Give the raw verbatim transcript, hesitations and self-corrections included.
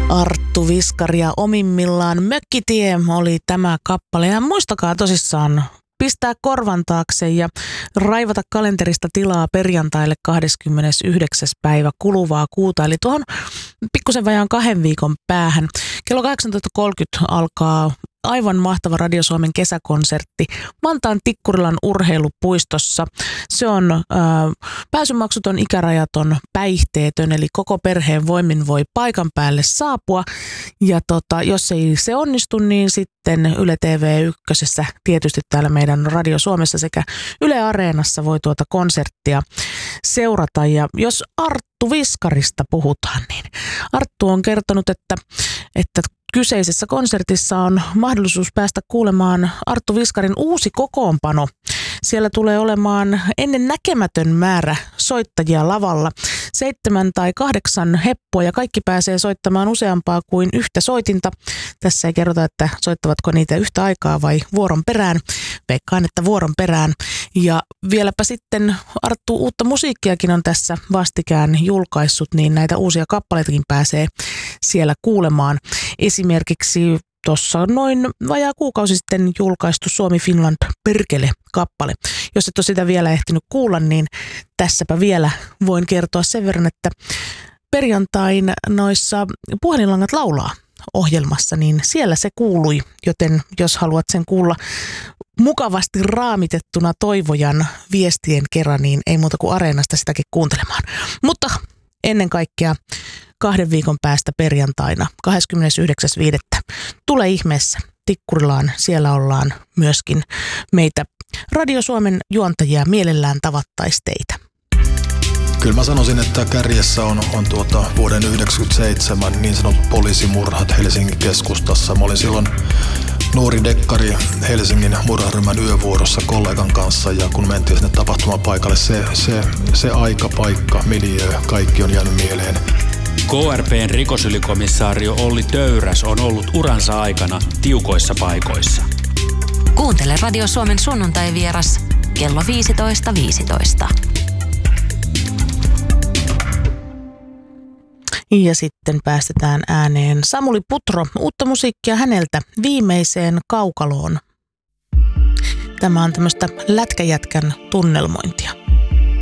Arttu Viskari ja omimmillaan Mökkitie oli tämä kappale. Ja muistakaa tosissaan pistää korvan taakse ja raivata kalenterista tilaa perjantaille kahdeskymmenesyhdeksäs päivä kuluvaa kuuta. Eli tuohon pikkusen vajaan kahden viikon päähän. Kello kahdeksantoista kolmekymmentä alkaa aivan mahtava Radio Suomen kesäkonsertti Vantaan Tikkurilan urheilupuistossa. Se on äh, pääsymaksuton, ikärajaton, päihteetön, eli koko perheen voimin voi paikan päälle saapua. Ja tota, jos ei se onnistu, niin sitten Yle T V ykkösessä, tietysti täällä meidän Radio Suomessa sekä Yle Areenassa voi tuota konserttia seurata. Ja jos Arttu Viskarista puhutaan, niin Arttu on kertonut, että, että kyseisessä konsertissa on mahdollisuus päästä kuulemaan Arttu Viskarin uusi kokoonpano. Siellä tulee olemaan ennen näkemätön määrä soittajia lavalla. Seitsemän tai kahdeksan heppoa ja kaikki pääsee soittamaan useampaa kuin yhtä soitinta. Tässä ei kerrota, että soittavatko niitä yhtä aikaa vai vuoron perään. Veikkaan, että vuoron perään. Ja vieläpä sitten Arttu uutta musiikkiakin on tässä vastikään julkaissut, niin näitä uusia kappaleitakin pääsee siellä kuulemaan. Esimerkiksi tuossa noin vajaa kuukausi sitten julkaistu Suomi Finland Perkele-kappale. Jos et ole sitä vielä ehtinyt kuulla, niin tässäpä vielä voin kertoa sen verran, että perjantain noissa Puhelinlangat laulaa ohjelmassa, niin siellä se kuului, joten jos haluat sen kuulla mukavasti raamitettuna Toivojan viestien kerran, niin ei muuta kuin Areenasta sitäkin kuuntelemaan. Mutta ennen kaikkea kahden viikon päästä perjantaina kahdeskymmenesyhdeksäs viidettä Tule ihmeessä Tikkurilaan. Siellä ollaan myöskin meitä Radio Suomen juontajia mielellään tavattaisi teitä. Kyllä mä sanoisin, että kärjessä on, on tuota vuoden yhdeksänkymmentäseitsemän niin sanotut poliisimurhat Helsingin keskustassa. Mä olin silloin nuori dekkari Helsingin murharyhmän yövuorossa kollegan kanssa, ja kun mentiin sinne tapahtumapaikalle, se, se, se aika, paikka, miljöö, kaikki on jäänyt mieleen. K R P:n rikosylikomissaario Olli Töyräs on ollut uransa aikana tiukoissa paikoissa. Kuuntele Radio Suomen sunnuntai-vieras kello viisitoista viisitoista. Ja sitten päästetään ääneen Samuli Putro, uutta musiikkia häneltä Viimeiseen kaukaloon. Tämä on tämmöistä lätkäjätkän tunnelmointia.